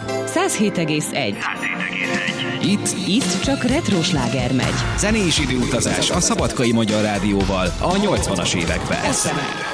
107,1. Itt csak retrosláger megy. zenés időutazás a Szabadkai Magyar Rádióval a 80-as években.